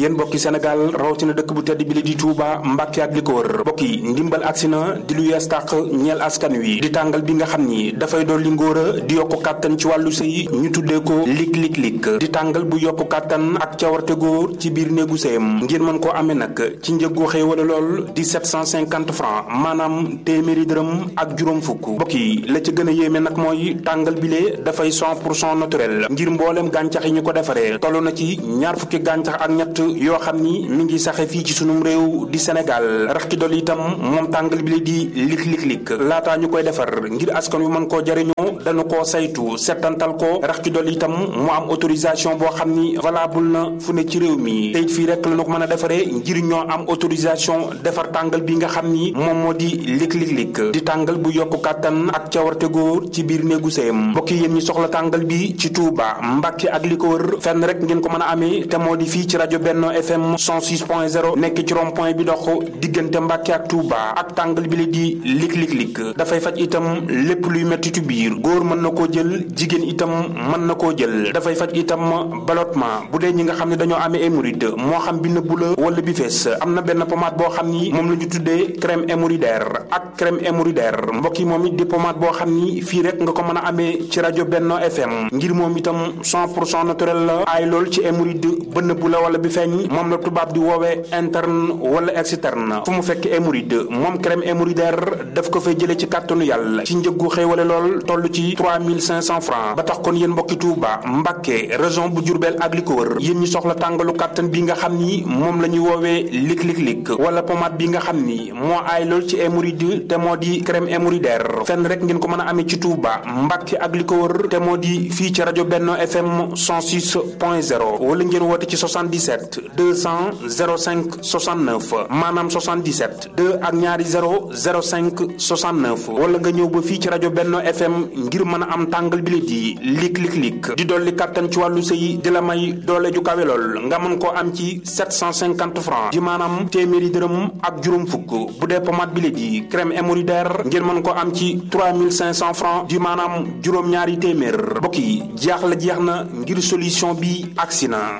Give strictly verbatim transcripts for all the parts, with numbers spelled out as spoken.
yéen mbokki Sénégal rawatina dëkk bu tedd bi li di Touba Mbàkke ak li ko wër mbokki ndimbal agsi na di lu yees tàq ñeel askan wi di tàngal bi nga xam ni dafay dolli ngóora di yokku kàttan ci wàllu sëy ñu tuddee ko lig lig lig di tàngal bu yokku kàttan ak cawarte góor ci biir néegu sëyam ngir mën koo amee nag ci njëggu xëy wala lool di sept cent cinquante francs maanaam téeméeri dërëm ak juróom fukk mbokki la ci gën a yéeme nag mooy tàngal bi lee dafay cent pour cent naturel ngir mbooleem gàncax yi ñu ko defaree toll na ci ñaar fukki gàncax ak ñett yoo xam ni mi ngi saxe fii ci sunum réew di Sénégal rax ci dolli itam moom tàngal bi la di lik lik lik laataa ñu koy defar ngir askan wi mën koo jariñoo dañu koo saytu settantal ko rax ci dolli itam mu am autorisation boo xam ni valable na fu ne ci réew mi teyit fii rek la ñu ko mën a defaree ngir ñoo am autorisation defar tàngal bi nga xam ni moom moo di lik lik lik di tàngal bu yokku kàttan ak cawarte góor ci biir néegu sëyam mbokki yéen ñi soxla tàngal bi ci Touba Mbàkke ak li ko wër fenn rek ngeen ko mën a amee te moo di fii ci rajo Benno F M cent six point zéro nekk ci rond point bi dox diggante Mbàkke ak Touba ak tàngal bi la di lik lik lik dafay faj itam lépp luy mettitu biir góor mën na koo jël jigéen itam mën na koo jël dafay faj itam ballottement bu dee ñi nga xam ne dañoo amee hémorroïde moo xam bi nëbbu la wala bi fees am na benn pommade boo xam ni moom la ñu tuddee crème hémorroïdaire ak crème hémorroïdaire mbokk yi moom it di pommade boo xam ni fii rek nga ko mën a amee ci rajo Benno F M ngir moom itam cent pour cent naturel la aay lool ci hémorroïde ba nëbbu la wala bi feeñ moom la tubaab di woowee interne wala externe fu mu fekk hémorroïde moom crème hémorroïdaire daf ko fay jëlee ci kàttanu yàlla ci njëggu xéewale lool toll ci trois mille cinq cents francs ba tax kon yéen mbokki Touba Mbàkke région bu Diourbel ak li ko wër yéen ñi soxla tàngalu kàttan bi nga xam ni moom la ñuy woowee lik lik lik wala pommade bi nga xam ni moo aay lool ci hémorroïde te moo di crème hémorroïdaire fenn rek ngeen ko mën a amee ci Touba Mbàkke ak li ko wër te moo di fii ci rajo Benno F M cent six point zéro wala ngeen woote ci soixante-dix-sept deux cent zéro cinq soixante-neuf maanaam soixante-dix-sept deux ak ñaari zéro zéro cinq soixante-neuf wala nga ñëw ba fii ci rajo Benno F M ngir mën a am tàngal bi la di lik lik lik di dolli kàttan ci wàllu sëy di la may doole ju kawe lool nga mën koo am ci sept cent cinquante francs di maanaam téeméeri dërëm ak juróom fukk bu dee pommade bi la di crème hémorroïdaire ngeen mën koo am ci trois mille cinq cents francs di maanaam juróom-ñaari téeméer mbokk yi jeex la jeex na ngir solution bi agsi na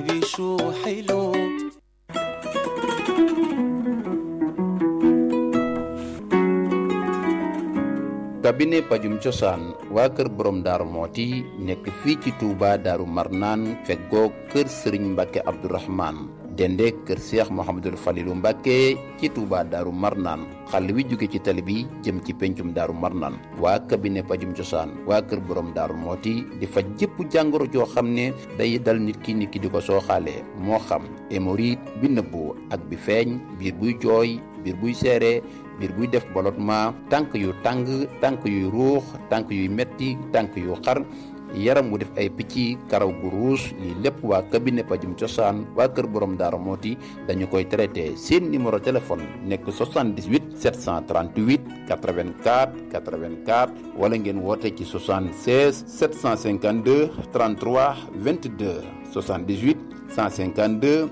cabinet pajum cosaan waa kër borom daaru mooti nekk fii ci Touba daaru marnaan feggoo kër sëriñ Mbàkke Abdourahman dende kër Cheikh Mouhamadul Falilu Mbàkke ci Touba daaru marnaan xàll wi jóge ci tali bi jëm ci pencum daaru marnaan waa cabinet pajum cosaan waa kër borom daaru mooti di faj jëpp jàngoro joo xam ne day dal nit ki nit ki di ko sooxaale moo xam hémorroïde bi nëbbu ak bi feeñ biir buy jooy biir buy seere biir buy def ballottement tànk yu tàng tànk yuy ruux tànk yuy metti tànk yu xar yaram wu def ay picc karaw gu ruus lii lépp waa cabinet pajum cosaan waa kër borom daara mooti dañu koy traité seen numéro téléphone nekk soixante-dix-huit sept cent trente-huit quatre-vingt-quatre quatre-vingt-quatre wala ngeen woote ci soixante-seize sept cent cinquante-deux trente-trois vingt-deux soixante-dix-huit cent cinquante-deux